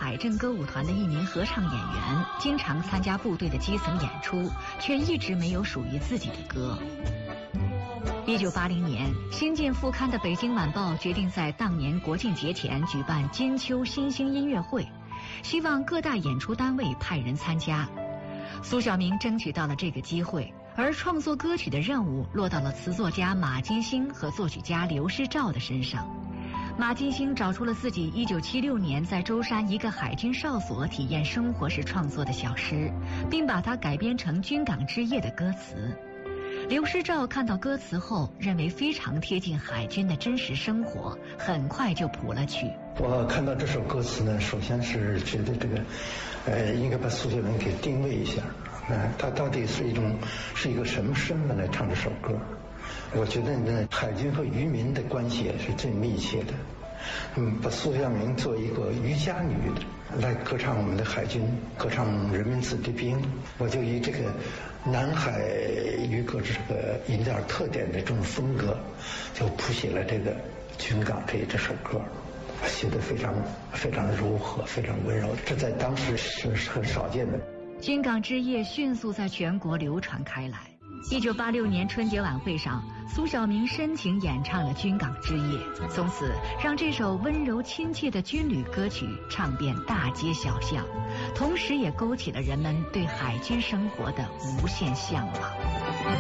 海镇歌舞团的一名合唱演员，经常参加部队的基层演出，却一直没有属于自己的歌。1980年，新近副刊的《北京晚报》决定在当年国庆节前举办金秋新兴音乐会，希望各大演出单位派人参加。苏小明争取到了这个机会，而创作歌曲的任务落到了词作家马金星和作曲家刘师照的身上。马金星找出了自己1976年在舟山一个海军哨所体验生活时创作的小诗，并把它改编成《军港之夜》的歌词。刘师照看到歌词后，认为非常贴近海军的真实生活，很快就谱了曲。 我看到这首歌词呢，首先是觉得这个，应该把苏小明给定位一下，他到底是一个什么身份来唱这首歌？我觉得呢，海军和渔民的关系也是最密切的。把苏小明作为一个渔家女来歌唱我们的海军，歌唱人民子弟兵，我就以这个南海渔歌这个有点特点的这种风格，就谱写了这个《军港之夜》这首歌。写得非常非常柔和，非常温柔，这在当时是很少见的。 军港之夜迅速在全国流传开来。1986年春节晚会上，苏小明深情演唱了《军港之夜》，从此让这首温柔亲切的军旅歌曲唱遍大街小巷，同时也勾起了人们对海军生活的无限向往。